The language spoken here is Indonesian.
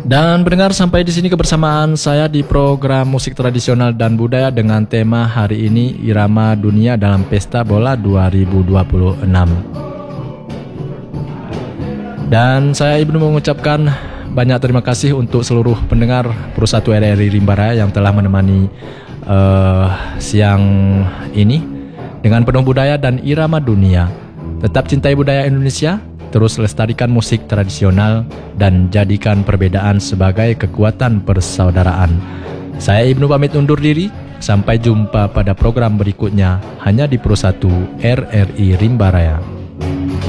Dan pendengar, sampai di sini kebersamaan saya di program musik tradisional dan budaya dengan tema hari ini Irama Dunia dalam Pesta Bola 2026. Dan saya Ibnu mengucapkan banyak terima kasih untuk seluruh pendengar Pro 1 RRI Rimba Raya yang telah menemani siang ini dengan penuh budaya dan irama dunia. Tetap cintai budaya Indonesia, terus lestarikan musik tradisional, dan jadikan perbedaan sebagai kekuatan persaudaraan. Saya Ibnu pamit undur diri. Sampai jumpa pada program berikutnya hanya di Pro 1 RRI Rimba Raya.